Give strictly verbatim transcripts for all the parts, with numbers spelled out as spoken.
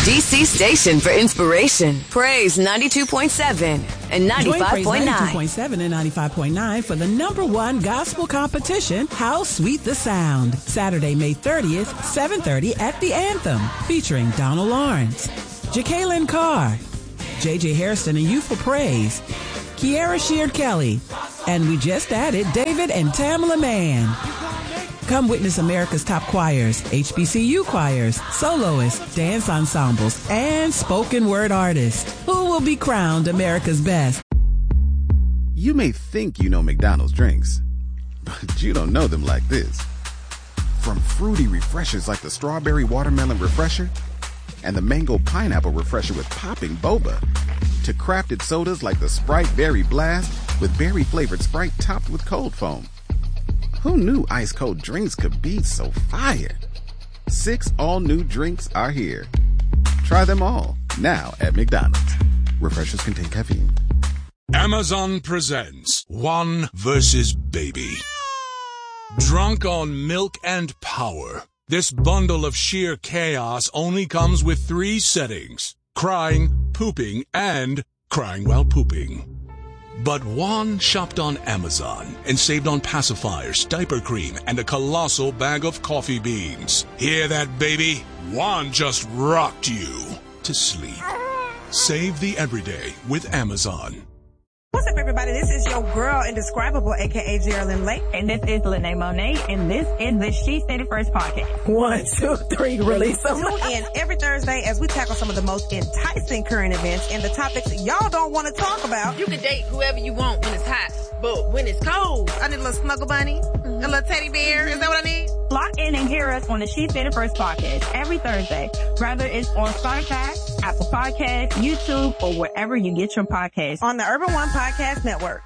D C station for inspiration. Praise ninety-two point seven and ninety-five point nine. ninety-two point seven and ninety-five point nine for the number one gospel competition, How Sweet the Sound. Saturday, May thirtieth, seven thirty at the Anthem, featuring Donald Lawrence, Jacqueline Carr, J J Hairston and Youthful Praise, Kiara Sheard Kelly, and we just added David and Tamala Mann. Come witness America's top choirs, H B C U choirs, soloists, dance ensembles, and spoken word artists. Who will be crowned America's best? You may think you know McDonald's drinks, but you don't know them like this. From fruity refreshers like the Strawberry Watermelon Refresher and the Mango Pineapple Refresher with popping boba, to crafted sodas like the Sprite Berry Blast with berry-flavored Sprite topped with cold foam. Who knew ice-cold drinks could be so fire? Six all-new drinks are here. Try them all, now at McDonald's. Refreshers contain caffeine. Amazon presents One versus Baby. Drunk on milk and power, this bundle of sheer chaos only comes with three settings: crying, pooping, and crying while pooping. But Juan shopped on Amazon and saved on pacifiers, diaper cream, and a colossal bag of coffee beans. Hear that, baby? Juan just rocked you to sleep. Save the everyday with Amazon. What's up, everybody? This is your girl, Indescribable, a k a. Geraldine Lake. And this is Lene Monet, and this is the She Said It First podcast. One, two, three, release them. Tune in every Thursday as we tackle some of the most enticing current events and the topics y'all don't want to talk about. You can date whoever you want when it's hot, but when it's cold, I need a little snuggle bunny, mm-hmm. a little teddy bear. Is that what I need? Lock in and hear us on the She Said It First podcast every Thursday, whether it's on Spotify, Apple Podcasts, YouTube, or wherever you get your podcasts. On the Urban One Podcast Network.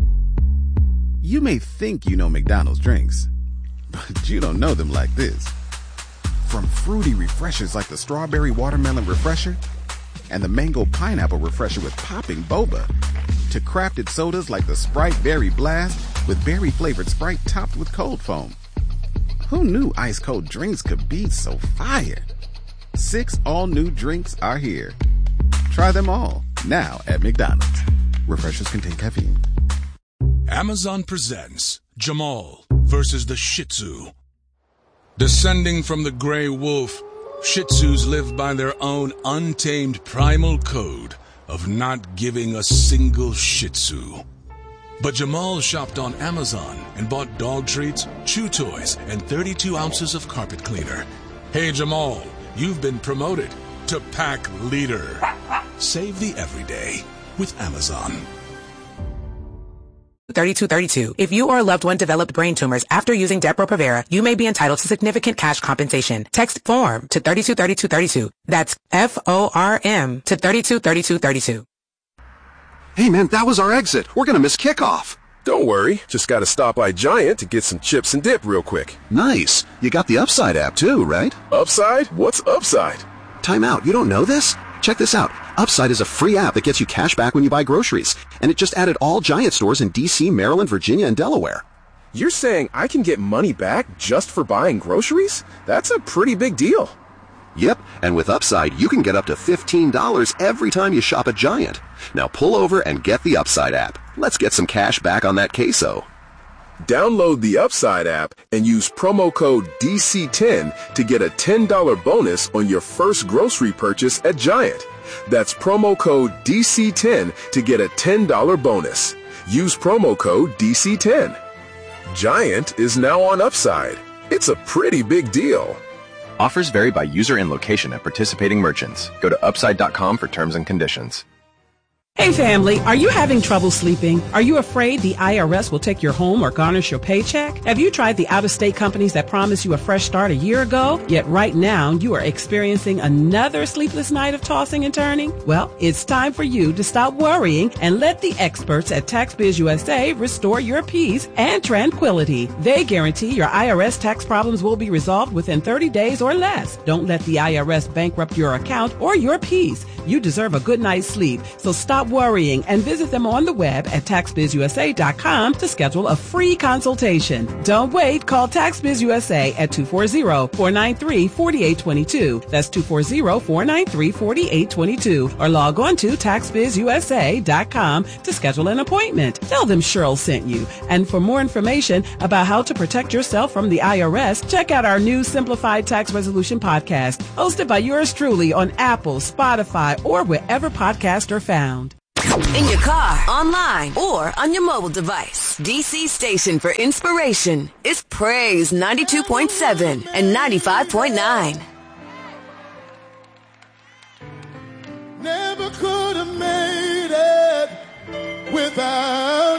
You may think you know McDonald's drinks, but you don't know them like this. From fruity refreshers like the Strawberry Watermelon Refresher and the Mango Pineapple Refresher with popping boba, to crafted sodas like the Sprite Berry Blast with berry-flavored Sprite topped with cold foam. Who knew ice-cold drinks could be so fire? Six all-new drinks are here. Try them all, now at McDonald's. Refreshers contain caffeine. Amazon presents Jamal versus the Shih Tzu. Descending from the gray wolf, Shih Tzus live by their own untamed primal code of not giving a single Shih Tzu. But Jamal shopped on Amazon and bought dog treats, chew toys, and thirty-two ounces of carpet cleaner. Hey Jamal, you've been promoted to pack leader. Save the everyday with Amazon. thirty-two thirty-two. If you or a loved one developed brain tumors after using Depo-Provera, you may be entitled to significant cash compensation. Text FORM to thirty-two thirty-two thirty-two. That's F O R M to thirty-two thirty-two thirty-two. Hey man, that was our exit. We're gonna miss kickoff. Don't worry. Just gotta stop by Giant to get some chips and dip real quick. Nice. You got the Upside app too, right? Upside? What's Upside? Time out. You don't know this? Check this out. Upside is a free app that gets you cash back when you buy groceries. And it just added all Giant stores in D C, Maryland, Virginia, and Delaware. You're saying I can get money back just for buying groceries? That's a pretty big deal. Yep, and with Upside, you can get up to fifteen dollars every time you shop at Giant. Now pull over and get the Upside app. Let's get some cash back on that queso. Download the Upside app and use promo code D C ten to get a ten dollars bonus on your first grocery purchase at Giant. That's promo code D C ten to get a ten dollars bonus. Use promo code D C ten. Giant is now on Upside. It's a pretty big deal. Offers vary by user and location at participating merchants. Go to upside dot com for terms and conditions. Hey family, are you having trouble sleeping? Are you afraid the I R S will take your home or garnish your paycheck? Have you tried the out-of-state companies that promised you a fresh start a year ago? Yet right now, you are experiencing another sleepless night of tossing and turning? Well, it's time for you to stop worrying and let the experts at TaxBiz U S A restore your peace and tranquility. They guarantee your I R S tax problems will be resolved within thirty days or less. Don't let the I R S bankrupt your account or your peace. You deserve a good night's sleep, so stop Stop worrying and visit them on the web at tax biz u s a dot com to schedule a free consultation. Don't wait. Call TaxBizUSA at two four zero, four nine three, four eight two two. That's two four zero, four nine three, four eight two two. Or log on to tax biz u s a dot com to schedule an appointment. Tell them Cheryl sent you. And for more information about how to protect yourself from the I R S, check out our new Simplified Tax Resolution podcast, hosted by yours truly on Apple, Spotify, or wherever podcasts are found. In your car, online, or on your mobile device, D C station for inspiration is Praise ninety-two point seven and ninety-five point nine. Never could have made it without